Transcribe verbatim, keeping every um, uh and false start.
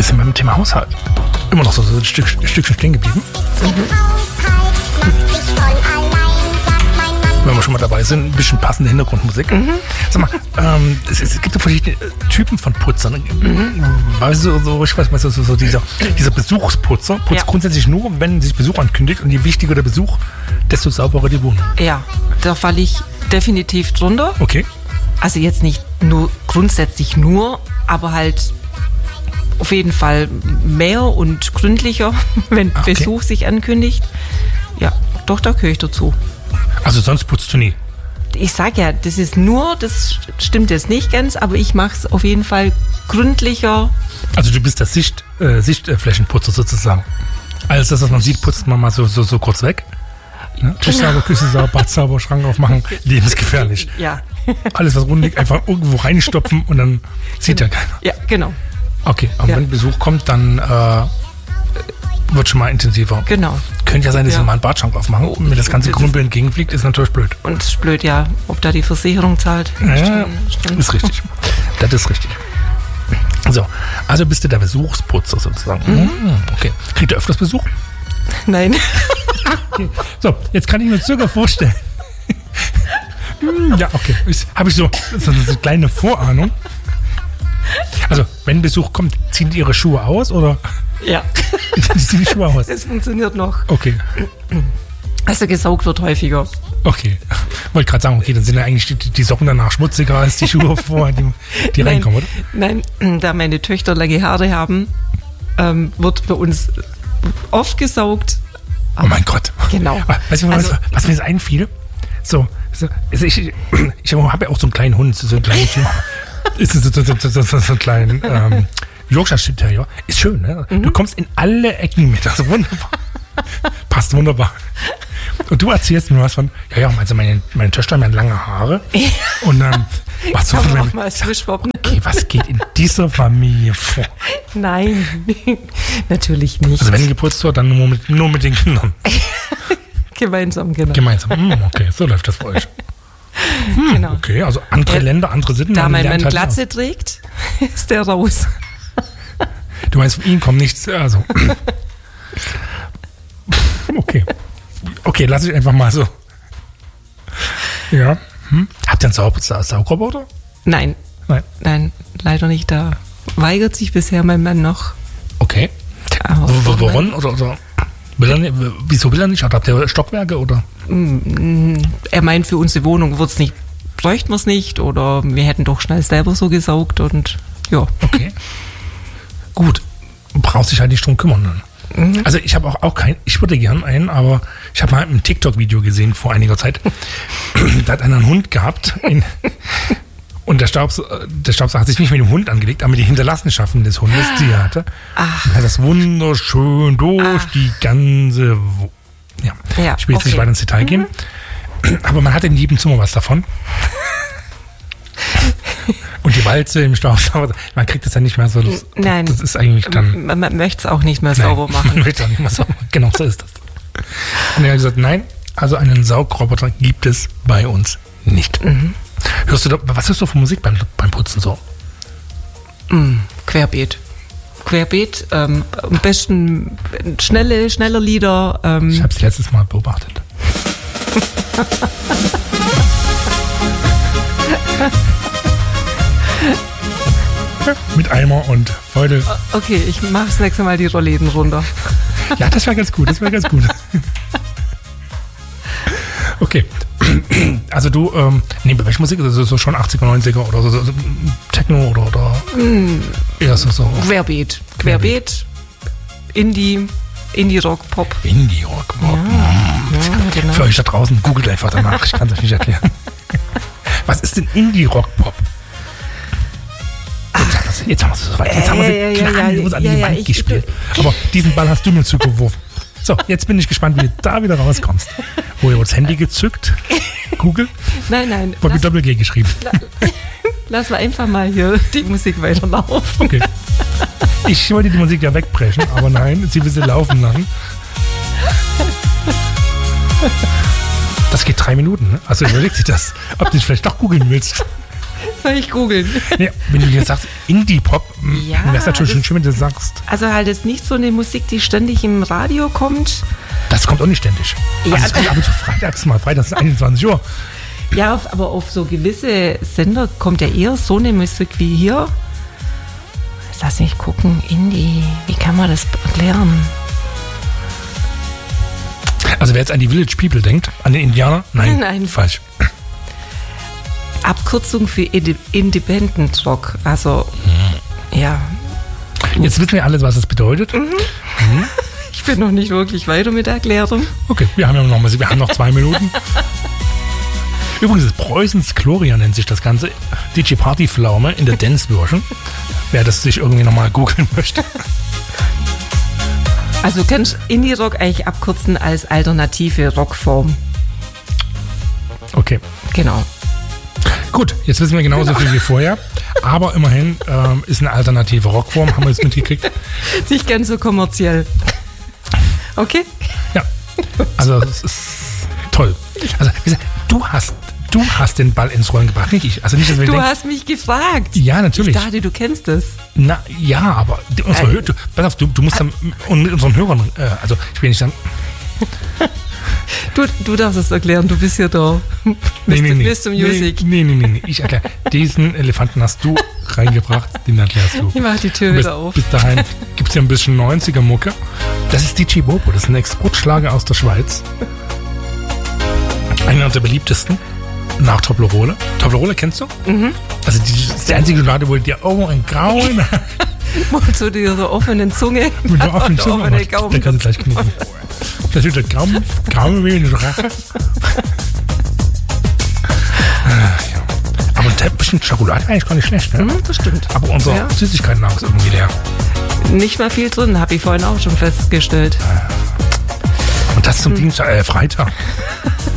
bisschen beim Thema Haushalt. Immer noch so, so ein, Stück, ein Stückchen stehen geblieben. Mhm. Wenn wir schon mal dabei sind, ein bisschen passende Hintergrundmusik. Mhm. Sag mal, ähm, es, es gibt ja verschiedene Typen von Putzern. Mhm. Weißt du, so, ich weiß nicht, so, so dieser, dieser Besuchsputzer putzt ja. grundsätzlich nur, wenn sich Besuch ankündigt. Und je wichtiger der Besuch, desto sauberer die Wohnung. Ja, da falle ich definitiv drunter. Okay. Also jetzt nicht nur grundsätzlich nur, aber halt auf jeden Fall mehr und gründlicher, wenn okay. Besuch sich ankündigt. Ja, doch, da gehöre ich dazu. Also sonst putzt du nie? Ich sag ja, das ist nur, das stimmt jetzt nicht ganz, aber ich mache es auf jeden Fall gründlicher. Also du bist der Sicht, äh, Sichtflächenputzer sozusagen. Alles das, was man sieht, putzt man mal so, so, so kurz weg. Ne? Tisch sauber, Küche sauber, Bad sauber, Schrank aufmachen, lebensgefährlich. Ja. Alles, was rund liegt, einfach irgendwo reinstopfen und dann sieht genau. ja keiner. Ja, genau. Okay, aber ja. wenn Besuch kommt, dann äh, wird schon mal intensiver. Genau. Könnte ja sein, dass ja. wir mal einen Badschrank aufmachen und mir das ganze Krümpel entgegenfliegt, ist natürlich blöd. Und es ist blöd, ja, ob da die Versicherung zahlt. Ja, stimmt, stimmt. Ist richtig. Das ist richtig. So, also bist du der Besuchsputzer sozusagen. Mhm. Okay. Kriegt ihr öfters Besuch? Nein. Okay. So, jetzt kann ich mir circa vorstellen. Ja, okay. Habe ich so, so eine kleine Vorahnung. Also, wenn Besuch kommt, ziehen die ihre Schuhe aus oder? Ja. Die ziehen die Schuhe aus. Das funktioniert noch. Okay. Also gesaugt wird häufiger. Okay. Wollte gerade sagen, okay, dann sind ja eigentlich die, die Socken danach schmutziger als die Schuhe vorher, die, die nein, reinkommen, oder? Nein, da meine Töchter lange Haare haben, ähm, wird bei uns oft gesaugt. Oh mein Gott. Genau. Weißt du, was, also, was mir jetzt einfiel? So, so also ich, ich habe ja auch so einen kleinen Hund, so einen kleinen ist so, so, so, so, so, so einen kleinen ähm, Yorkshire Terrier. Ist schön, ne? Mhm. Du kommst in alle Ecken mit, also wunderbar. Passt wunderbar. Und du erzählst mir was von, ja, ja, also meine, meine Töchter haben ja lange Haare. Und dann, was so von mal okay, was geht in dieser Familie vor? Nein, natürlich nicht. Also wenn geputzt wird, dann nur mit, nur mit den Kindern. Gemeinsam, genau. Gemeinsam, hm, okay, so läuft das bei euch. Hm, genau. Okay, also andere äh, Länder, andere Sitten. Da mein Mann halt Glatze aus. Trägt, ist der raus. Du meinst, von ihm kommt nichts, also. Okay. Okay, lass ich einfach mal so. Ja. Hm? Habt ihr einen Saug- Saugroboter? Nein. Nein. Nein, leider nicht. Da weigert sich bisher mein Mann noch. Okay. Warum? Oder, oder will er nicht, wieso will er nicht? Habt ihr Stockwerke oder? Er meint, für unsere Wohnung wird's nicht, bräuchten wir es nicht oder wir hätten doch schnell selber so gesaugt und ja. Okay. Gut. Du brauchst dich halt nicht drum kümmern dann. Mhm. Also ich habe auch, auch keinen, ich würde gern einen, aber ich habe mal ein TikTok-Video gesehen vor einiger Zeit. Da hat einer einen Hund gehabt in, und der, Staubs, der Staubsauger hat sich nicht mit dem Hund angelegt, aber mit den Hinterlassenschaften des Hundes, die er hatte. Ach. Und hat das wunderschön durch Ach. die ganze Wo- Ja, ja, ich will jetzt okay. nicht weiter ins Detail mhm. gehen, aber man hat in jedem Zimmer was davon. Und die Walze im Staubsauger, man kriegt das ja nicht mehr so. Das, Nein. Das ist eigentlich dann. Man, man möchte es auch nicht mehr nein, sauber machen. Man möchte es auch nicht mehr sauber. Genau, so ist das. Und er hat gesagt, nein, also einen Saugroboter gibt es bei uns nicht. Mhm. Hörst du da, was hörst du für Musik beim, beim Putzen so? Mm, querbeet. Querbeet, ähm, am besten schnelle, schneller Lieder. Ähm. Ich habe es letztes Mal beobachtet. Mit Eimer und Feudel. Okay, ich mache das nächste Mal die Rollläden runter. Ja, das wäre ganz gut, das wäre ganz gut. Okay. Also du, ähm, nee, welche Musik? Also so schon achtziger, neunziger oder so, so, so Techno oder, oder mm. eher so, so. Querbeet. Querbeet, Indie, Indie-Rock, Pop. Indie-Rock, Pop. Ja, mm. ja, genau. Für euch da draußen, googelt einfach danach, ich kann es euch nicht erklären. Was ist denn Indie-Rock, Pop? Jetzt haben wir sie, jetzt haben wir sie soweit. Jetzt haben wir sie ja, gnadenlos ja, ja, an die ja, Wand ich, gespielt. Aber diesen Ball hast du mir zugeworfen. So, jetzt bin ich gespannt, wie du da wieder rauskommst. Wo ihr das Handy gezückt, Google, nein, nein. und mit Doppel-G geschrieben. Lass mal einfach mal hier die Musik weiterlaufen. Okay. Ich wollte die Musik ja wegbrechen, aber nein, sie will sie laufen lassen. Das geht drei Minuten, ne? Also überleg dich das, ob du dich vielleicht doch googeln willst. Soll ich googeln? Ja, wenn du jetzt sagst Indie-Pop, Ja, wäre es natürlich schon das- schön, wenn du sagst, Also halt jetzt nicht so eine Musik, die ständig im Radio kommt. das kommt auch nicht ständig. Ja. Also es kommt aber zu freitags mal, freitags ist einundzwanzig Uhr. Ja, auf, aber auf so gewisse Sender kommt ja eher so eine Musik wie hier. Jetzt lass mich gucken, Indie, wie kann man das erklären? Also wer jetzt an die Village People denkt, an den Indianer, nein, Nein. falsch. Abkürzung für Inde- Independent Rock, also ja, Jetzt wissen wir alles, was es bedeutet. ich bin noch nicht wirklich weiter mit der Erklärung. Okay, wir haben ja noch, mal, wir haben noch zwei Minuten. Übrigens ist Preußens Gloria nennt sich das Ganze. D J Party Pflaume in der Dance-Version. Wer das sich irgendwie nochmal googeln möchte. Also du kannst Indie-Rock eigentlich abkürzen als alternative Rockform. Okay, Genau. gut. Jetzt wissen wir genauso viel wie vorher. Aber immerhin ähm, ist eine alternative Rockform, haben wir jetzt mitgekriegt. Nicht ganz so kommerziell. Okay? Ja, also es ist toll. Also wie gesagt, du hast, du hast den Ball ins Rollen gebracht, nicht ich. Also nicht, dass wir Du denken, hast mich gefragt. ja, natürlich. Ich dachte, du kennst es. Na, ja, aber die- unsere Äh, Hör, du, pass auf, du, du musst dann und mit unseren Hörern, äh, also ich will nicht sagen, Du, du darfst es erklären, du bist hier da. nee, Mister nee, nee, Mister Music. Nee, nee, nee, nee, ich erkläre. Diesen Elefanten hast du reingebracht, den erklärst du. Ich mach die Tür bis, wieder auf. bis dahin gibt es ja ein bisschen neunziger-Mucke. Das ist D J Bobo, das ist ein Exportschlager aus der Schweiz. Einer der beliebtesten nach Toblerone. Toblerone kennst du? Mhm. Also die, das ist die einzige Schokolade, wo dir oh ein Grauen Und so dieser offenen Zunge. mit der offenen Und der Zunge offene macht. Gaumen. Der kann sie gleich knicken. Das wird der Gaumen, Gaumen wie eine Rache. Ja. Aber ein bisschen Schokolade eigentlich gar nicht schlecht, ne? Mhm, das stimmt. Aber unser Ja. Süßigkeitenhaus ist irgendwie leer. Nicht mal viel drin, habe ich vorhin auch schon festgestellt. Und das zum Dienstag, äh, Freitag.